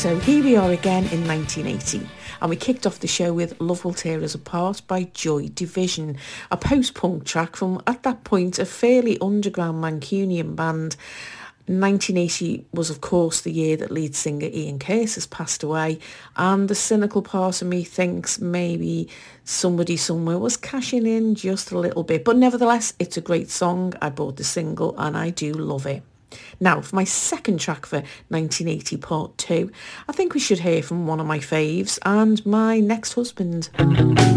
So here we are again in 1980, and we kicked off the show with Love Will Tear Us Apart by Joy Division, a post-punk track from, at that point, a fairly underground Mancunian band. 1980 was, of course, the year that lead singer Ian Curtis passed away, and the cynical part of me thinks maybe somebody somewhere was cashing in just a little bit. But nevertheless, it's a great song. I bought the single and I do love it. Now, for my second track for 1980 Part 2, I think we should hear from one of my faves and my next husband.